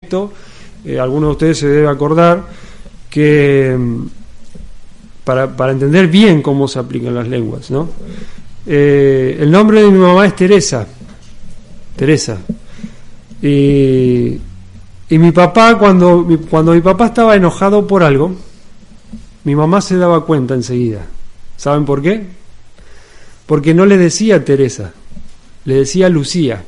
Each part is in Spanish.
texto, algunos de ustedes se deben acordar que para entender bien cómo se aplican las lenguas, ¿no? El nombre de mi mamá es Teresa. Y mi papá, cuando mi papá estaba enojado por algo, mi mamá se daba cuenta enseguida. ¿Saben por qué? Porque no le decía Teresa, le decía Lucía.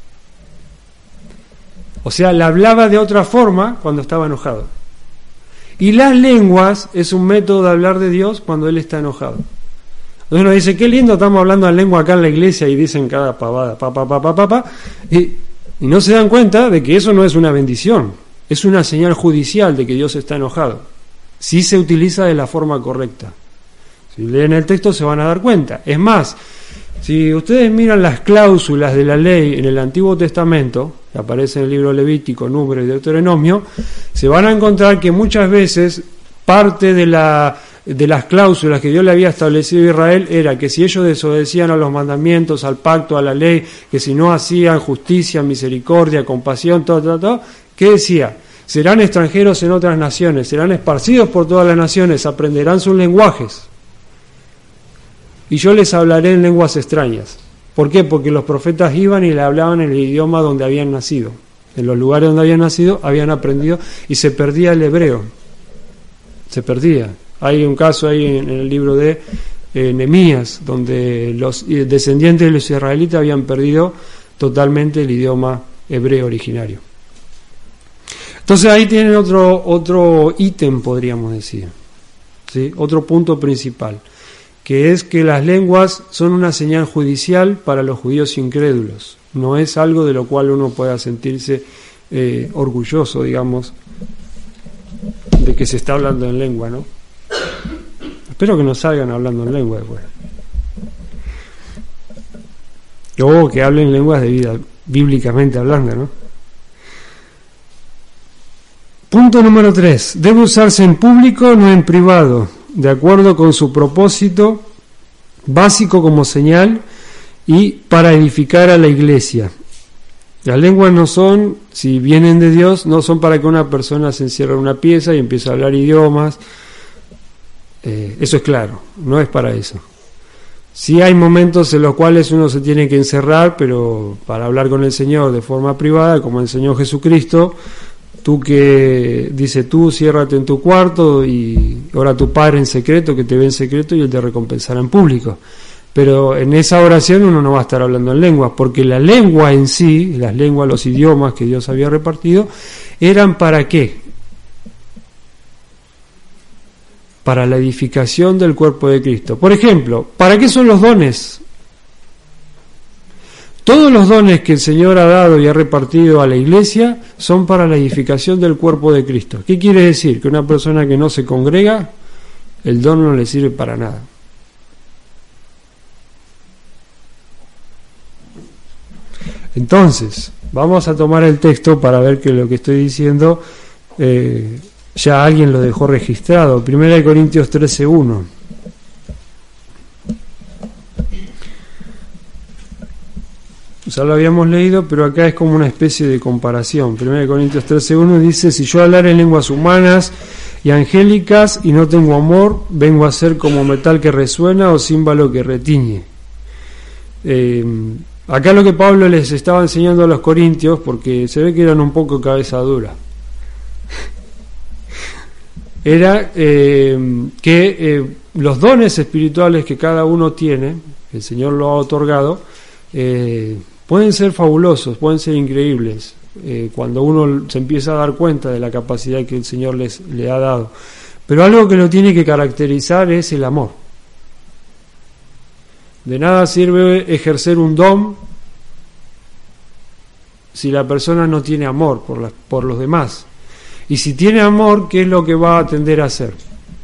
O sea, le hablaba de otra forma cuando estaba enojado. Y las lenguas es un método de hablar de Dios cuando Él está enojado. Entonces uno dice, qué lindo, estamos hablando en lengua acá en la iglesia, y dicen cada pavada, y no se dan cuenta de que eso no es una bendición, es una señal judicial de que Dios está enojado, si se utiliza de la forma correcta. Si leen el texto se van a dar cuenta. Es más, si ustedes miran las cláusulas de la ley en el Antiguo Testamento, que aparece en el libro Levítico, Número y Deuteronomio, se van a encontrar que muchas veces parte de las cláusulas que Dios le había establecido a Israel era que si ellos desobedecían a los mandamientos, al pacto, a la ley, que si no hacían justicia, misericordia, compasión, todo, ¿qué decía? Serán extranjeros en otras naciones, serán esparcidos por todas las naciones, aprenderán sus lenguajes, y yo les hablaré en lenguas extrañas. ¿Por qué? Porque los profetas iban y le hablaban en el idioma donde habían nacido. En los lugares donde habían nacido habían aprendido, y se perdía el hebreo. Se perdía. Hay un caso ahí en el libro de Nehemías, donde los descendientes de los israelitas habían perdido totalmente el idioma hebreo originario. Entonces ahí tienen otro ítem, podríamos decir, ¿sí? Otro punto principal, que es que las lenguas son una señal judicial para los judíos incrédulos. No es algo de lo cual uno pueda sentirse orgulloso, digamos, de que se está hablando en lengua, ¿no? Espero que no salgan hablando en lengua después. O que hablen lenguas de vida, bíblicamente hablando, ¿no? Punto número 3. Debe usarse en público, no en privado, de acuerdo con su propósito básico como señal y para edificar a la iglesia. Las lenguas no son, si vienen de Dios, no son para que una persona se encierre en una pieza y empiece a hablar idiomas. Eso es claro, no es para eso. Sí hay momentos en los cuales uno se tiene que encerrar, pero para hablar con el Señor de forma privada, como enseñó Jesucristo, tú ciérrate en tu cuarto y ora a tu Padre en secreto, que te ve en secreto, y Él te recompensará en público. Pero en esa oración uno no va a estar hablando en lenguas, porque la lengua en sí, las lenguas, los idiomas que Dios había repartido, eran ¿para qué? Para la edificación del cuerpo de Cristo. Por ejemplo, ¿para qué son los dones? Todos los dones que el Señor ha dado y ha repartido a la iglesia son para la edificación del cuerpo de Cristo. ¿Qué quiere decir? Que una persona que no se congrega, el don no le sirve para nada. Entonces, vamos a tomar el texto para ver que lo que estoy diciendo ya alguien lo dejó registrado. 1 Corintios 13:1. Ya lo habíamos leído, pero acá es como una especie de comparación. 1 Corintios 13:1 dice: si yo hablar en lenguas humanas y angélicas y no tengo amor, vengo a ser como metal que resuena o címbalo que retiñe. Acá lo que Pablo les estaba enseñando a los corintios, porque se ve que eran un poco cabeza dura, era que los dones espirituales que cada uno tiene, el Señor lo ha otorgado, pueden ser fabulosos, pueden ser increíbles, cuando uno se empieza a dar cuenta de la capacidad que el Señor le ha dado. Pero algo que lo tiene que caracterizar es el amor. De nada sirve ejercer un don si la persona no tiene amor por los demás. Y si tiene amor, ¿qué es lo que va a tender a hacer?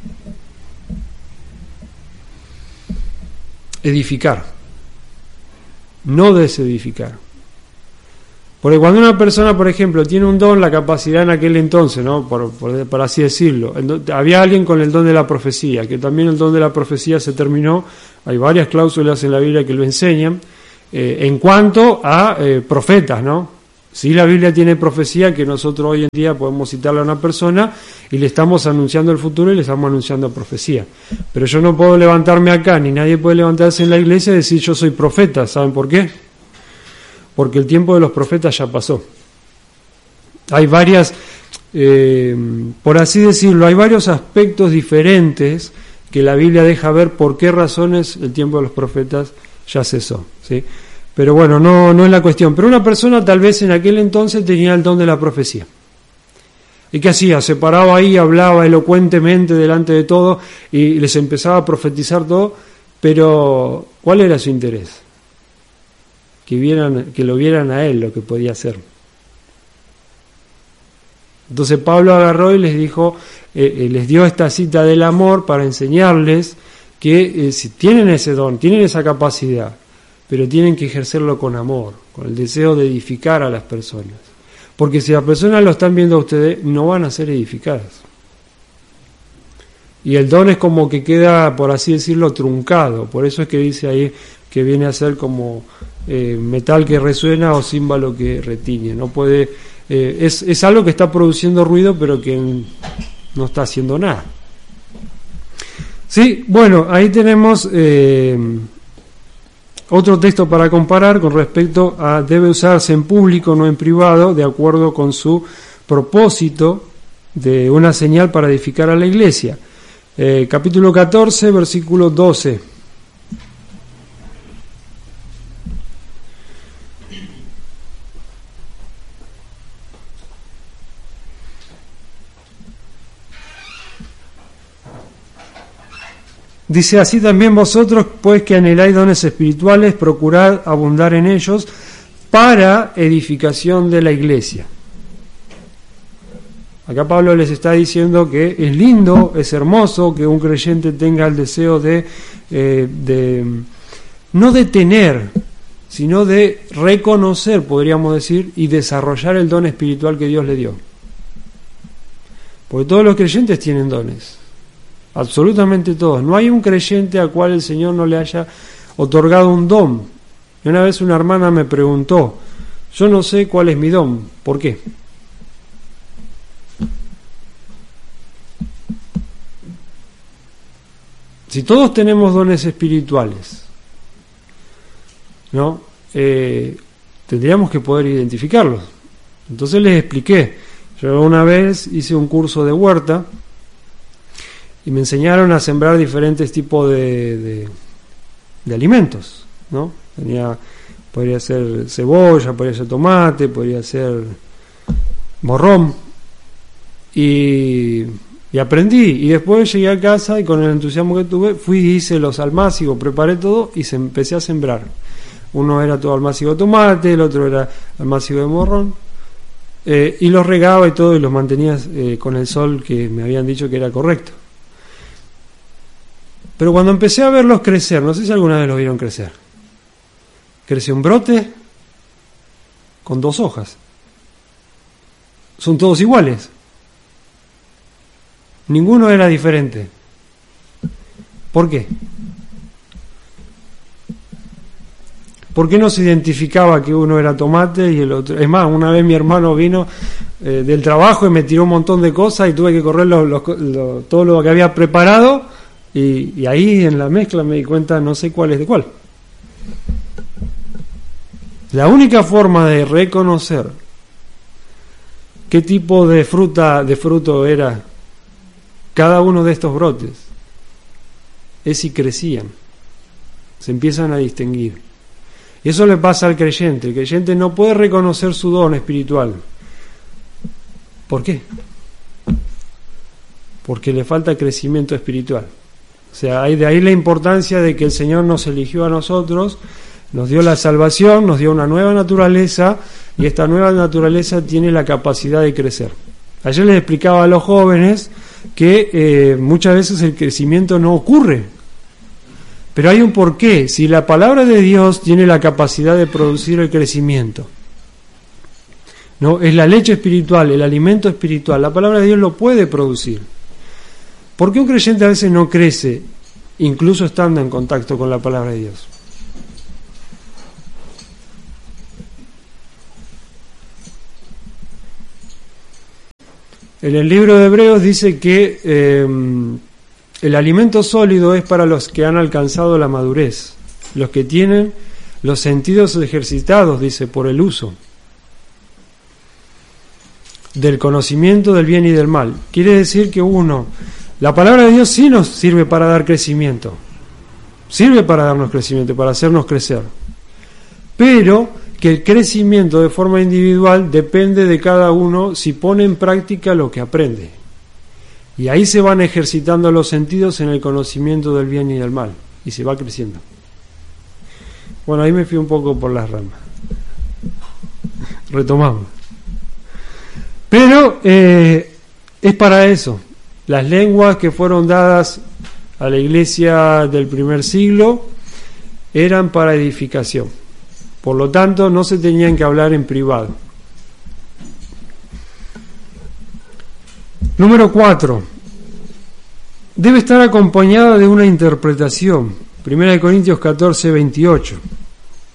Edificar, no desedificar. Porque cuando una persona, por ejemplo, tiene un don, la capacidad en aquel entonces, ¿no? por así decirlo, había alguien con el don de la profecía, que también el don de la profecía se terminó. Hay varias cláusulas en la Biblia que lo enseñan en cuanto a profetas, ¿no? Sí, la Biblia tiene profecía que nosotros hoy en día podemos citarle a una persona y le estamos anunciando el futuro y le estamos anunciando profecía. Pero yo no puedo levantarme acá, ni nadie puede levantarse en la iglesia y decir yo soy profeta. ¿Saben por qué? Porque el tiempo de los profetas ya pasó. Hay varias, por así decirlo, hay varios aspectos diferentes que la Biblia deja ver por qué razones el tiempo de los profetas ya cesó, ¿sí? Pero bueno, no es la cuestión. Pero una persona tal vez en aquel entonces tenía el don de la profecía. ¿Y qué hacía? Se paraba ahí, hablaba elocuentemente delante de todo y les empezaba a profetizar todo, pero ¿cuál era su interés? Que lo vieran a él lo que podía hacer. Entonces Pablo agarró y les dijo, les dio esta cita del amor para enseñarles que si tienen ese don, tienen esa capacidad, pero tienen que ejercerlo con amor, con el deseo de edificar a las personas. Porque si las personas lo están viendo a ustedes, no van a ser edificadas. Y el don es como que queda, por así decirlo, truncado. Por eso es que dice ahí que viene a ser como metal que resuena o címbalo que retiñe. No puede, es algo que está produciendo ruido, pero que no está haciendo nada. Sí, bueno, ahí tenemos otro texto para comparar con respecto a debe usarse en público, no en privado, de acuerdo con su propósito de una señal para edificar a la iglesia. Capítulo 14, versículo 12. Dice, así también vosotros, pues que anheláis dones espirituales, procurad abundar en ellos para edificación de la iglesia. Acá Pablo les está diciendo que es lindo, es hermoso que un creyente tenga el deseo de no de tener, sino de reconocer, podríamos decir, y desarrollar el don espiritual que Dios le dio. Porque todos los creyentes tienen dones. Absolutamente todos. No hay un creyente al cual el Señor no le haya otorgado un don. Y una vez una hermana me preguntó, yo no sé cuál es mi don, ¿por qué? Si todos tenemos dones espirituales, ¿no? Tendríamos que poder identificarlos. Entonces les expliqué. Yo una vez hice un curso de huerta y me enseñaron a sembrar diferentes tipos de alimentos, ¿no? Podría ser cebolla, podría ser tomate, podría ser morrón. Y aprendí. Y después llegué a casa y con el entusiasmo que tuve, fui y hice los almácigos, preparé todo y empecé a sembrar. Uno era todo almácigo de tomate, el otro era almácigo de morrón. Y los regaba y todo y los mantenía con el sol que me habían dicho que era correcto. Pero cuando empecé a verlos crecer, no sé si alguna vez los vieron crecer, creció un brote con 2 hojas. Son todos iguales. Ninguno era diferente. ¿Por qué? ¿Por qué no se identificaba que uno era tomate y el otro? Es más, una vez mi hermano vino del trabajo y me tiró un montón de cosas y tuve que correr todo lo que había preparado y ahí en la mezcla me di cuenta no sé cuál es de cuál. La única forma de reconocer qué tipo de fruto era cada uno de estos brotes es si crecían, se empiezan a distinguir. Y eso le pasa al creyente. El creyente no puede reconocer su don espiritual. ¿Por qué? Porque le falta crecimiento espiritual. O sea, de ahí la importancia de que el Señor nos eligió a nosotros, nos dio la salvación, nos dio una nueva naturaleza, y esta nueva naturaleza tiene la capacidad de crecer. Ayer les explicaba a los jóvenes que muchas veces el crecimiento no ocurre. Pero hay un porqué. Si la palabra de Dios tiene la capacidad de producir el crecimiento, ¿no? Es la leche espiritual, el alimento espiritual. La palabra de Dios lo puede producir. ¿Por qué un creyente a veces no crece, incluso estando en contacto con la palabra de Dios? En el libro de Hebreos dice que el alimento sólido es para los que han alcanzado la madurez, los que tienen los sentidos ejercitados, dice, por el uso del conocimiento del bien y del mal. Quiere decir que la palabra de Dios sí nos sirve para dar crecimiento, sirve para darnos crecimiento, para hacernos crecer, pero que el crecimiento de forma individual depende de cada uno si pone en práctica lo que aprende, y ahí se van ejercitando los sentidos en el conocimiento del bien y del mal, y se va creciendo. Bueno, ahí me fui un poco por las ramas, retomamos. Pero es para eso. Las lenguas que fueron dadas a la iglesia del primer siglo eran para edificación. Por lo tanto, no se tenían que hablar en privado. Número 4. Debe estar acompañada de una interpretación. 1 Corintios 14, 28.